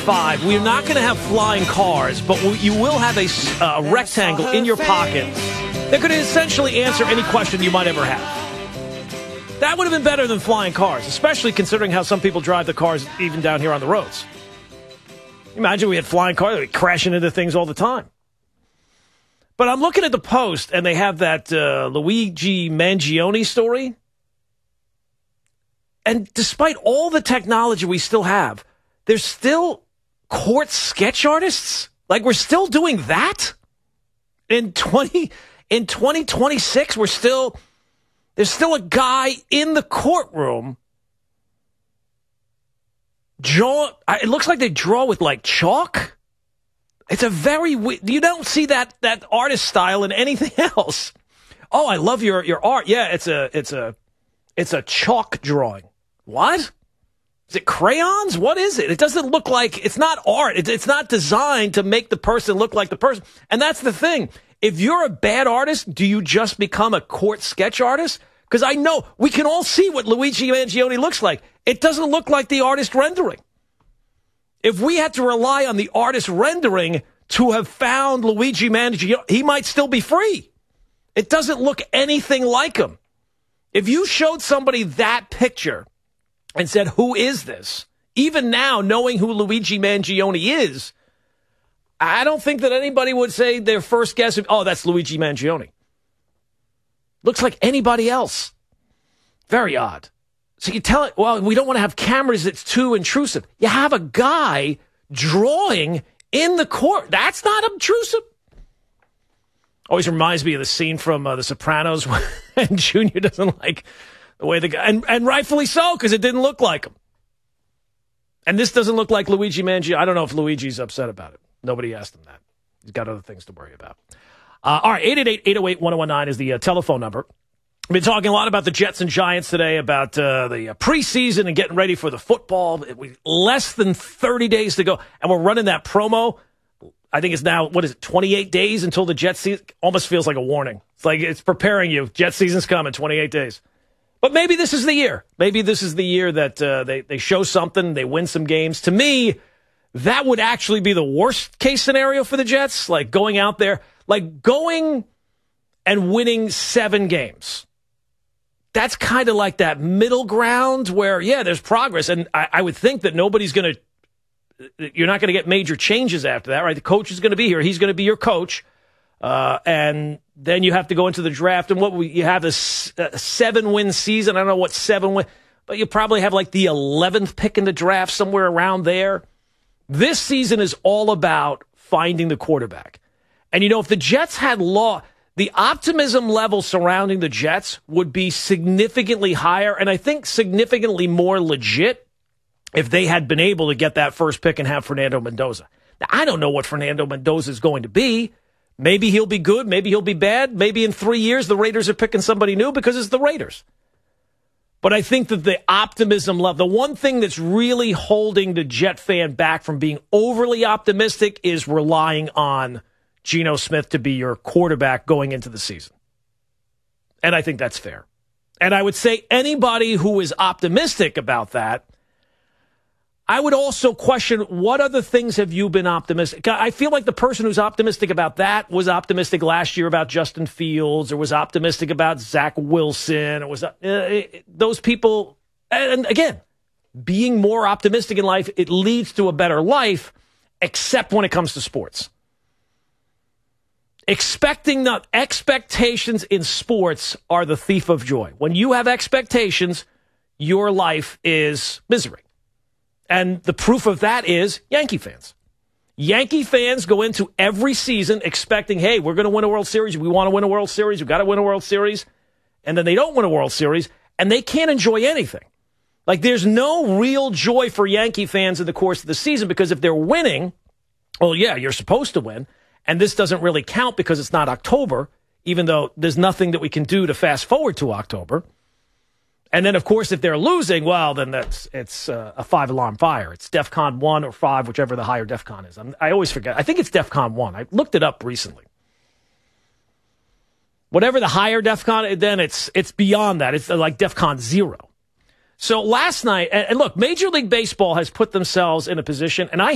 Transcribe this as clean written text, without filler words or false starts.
5, we're not going to have flying cars, but you will have a rectangle in your pocket that could essentially answer any question you might ever have. That would have been better than flying cars, especially considering how some people drive the cars even down here on the roads. Imagine we had flying cars, they'd be crashing into things all the time. But I'm looking at the Post, and they have that Luigi Mangione story. And despite all the technology we still have, there's still court sketch artists? Like, we're still doing that? In 2026, there's still a guy in the courtroom. It looks like they draw with, like, chalk. It's a very you don't see that artist style in anything else. Oh, I love your art. Yeah, it's a chalk drawing. What? Is it crayons? What is it? It doesn't look like, it's not art. It's not designed to make the person look like the person. And that's the thing. If you're a bad artist, do you just become a court sketch artist? Because I know we can all see what Luigi Mangione looks like. It doesn't look like the artist rendering. If we had to rely on the artist rendering to have found Luigi Mangione, he might still be free. It doesn't look anything like him. If you showed somebody that picture and said, who is this? Even now, knowing who Luigi Mangione is, I don't think that anybody would say their first guess, oh, that's Luigi Mangione. Looks like anybody else. Very odd. So you tell it, well, we don't want to have cameras, it's too intrusive. You have a guy drawing in the court. That's not obtrusive. Always reminds me of the scene from The Sopranos when Junior doesn't like the way the guy, and rightfully so, because it didn't look like him. And this doesn't look like Luigi Mangione. I don't know if Luigi's upset about it. Nobody asked him that. He's got other things to worry about. All right, 888-808-1019 is the telephone number. We've been talking a lot about the Jets and Giants today, about the preseason and getting ready for the football. Less than 30 days to go, and we're running that promo. I think it's now, 28 days until the Jets season? Almost feels like a warning. It's like it's preparing you. Jet season's coming, 28 days. But maybe this is the year. Maybe this is the year that they show something, they win some games. To me, that would actually be the worst case scenario for the Jets, like going out there, like going and winning 7 games. That's kind of like that middle ground where, yeah, there's progress. And I would think that you're not going to get major changes after that, right? The coach is going to be here. He's going to be your coach. And then you have to go into the draft. And you have a 7-win season. I don't know what 7-win, but you probably have like the 11th pick in the draft, somewhere around there. This season is all about finding the quarterback. And, if the Jets had the optimism level surrounding the Jets would be significantly higher, and I think significantly more legit if they had been able to get that first pick and have Fernando Mendoza. Now, I don't know what Fernando Mendoza is going to be. Maybe he'll be good. Maybe he'll be bad. Maybe in 3 years the Raiders are picking somebody new because it's the Raiders. But I think that the optimism level, the one thing that's really holding the Jet fan back from being overly optimistic is relying on Geno Smith to be your quarterback going into the season. And I think that's fair. And I would say anybody who is optimistic about that, I would also question what other things have you been optimistic? I feel like the person who's optimistic about that was optimistic last year about Justin Fields, or was optimistic about Zach Wilson, or was those people. And again, being more optimistic in life, it leads to a better life, except when it comes to sports. Expectations in sports are the thief of joy. When you have expectations, your life is misery. And the proof of that is Yankee fans. Yankee fans go into every season expecting, hey, we're going to win a World Series. We want to win a World Series. We've got to win a World Series. And then they don't win a World Series, and they can't enjoy anything. Like, there's no real joy for Yankee fans in the course of the season, because if they're winning, well, yeah, you're supposed to win. And this doesn't really count because it's not October, even though there's nothing that we can do to fast forward to October. And then, of course, if they're losing, well, then it's a 5-alarm fire. It's DEFCON 1 or 5, whichever the higher DEFCON is. I always forget. I think it's DEFCON 1. I looked it up recently. Whatever the higher DEFCON, then it's beyond that. It's like DEFCON 0. So last night, and look, Major League Baseball has put themselves in a position, and I